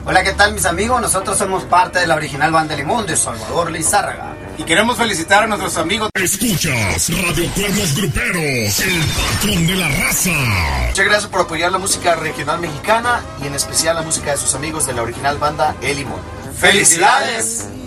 Hola, ¿qué tal mis amigos? Nosotros somos parte de la original Banda Limón de Salvador Lizárraga. Y queremos felicitar a nuestros amigos. Escuchas Radio Cuernos Gruperos, el patrón de la raza. Muchas gracias por apoyar la música regional mexicana y en especial la música de sus amigos de la original banda El Limón. ¡Felicidades!